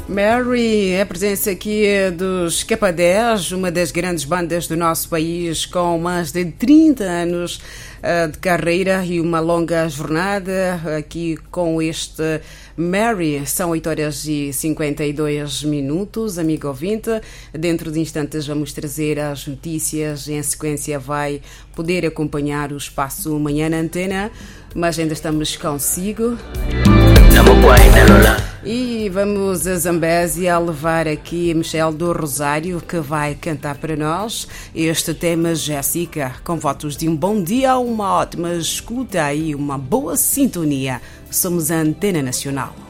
Mary, a presença aqui dos K10, uma das grandes bandas do nosso país, com mais de 30 anos de carreira e uma longa jornada aqui com este Mary. São 8h52, amigo ouvinte. Dentro de instantes vamos trazer as notícias. Em sequência vai poder acompanhar o Espaço Manhã na Antena, mas ainda estamos consigo. E vamos a Zambésia levar aqui Michel do Rosário, que vai cantar para nós este tema Jéssica, com votos de um bom dia, uma ótima escuta e uma boa sintonia. Somos a Antena Nacional.